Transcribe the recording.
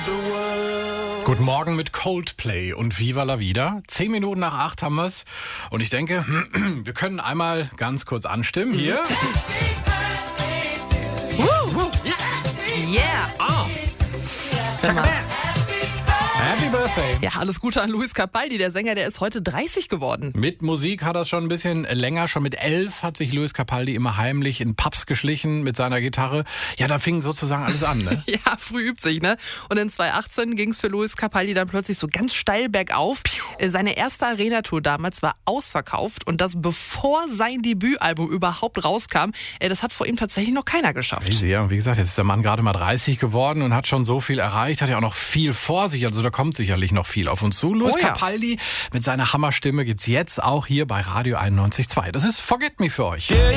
Guten Morgen mit Coldplay und Viva la Vida. 10 Minuten nach 8 haben wir's. Und ich denke, wir können einmal ganz kurz anstimmen hier. Yeah! Sag mal. Happy Birthday. Ja, alles Gute an Luis Capaldi, der Sänger, der ist heute 30 geworden. Mit Musik hat er schon ein bisschen länger. Schon mit 11 hat sich Luis Capaldi immer heimlich in Pubs geschlichen mit seiner Gitarre. Ja, da fing sozusagen alles an, ne? Ja, früh übt sich, ne? Und in 2018 ging es für Luis Capaldi dann plötzlich so ganz steil bergauf. Seine erste Arena-Tour damals war ausverkauft und das bevor sein Debütalbum überhaupt rauskam. Das hat vor ihm tatsächlich noch keiner geschafft. Ja, und wie gesagt, jetzt ist der Mann gerade mal 30 geworden und hat schon so viel erreicht, hat ja auch noch viel vor sich. Also da kommt sicherlich noch viel auf uns zu. Luis Capaldi mit seiner Hammerstimme gibt's jetzt auch hier bei Radio 91.2. Das ist Forget Me für euch.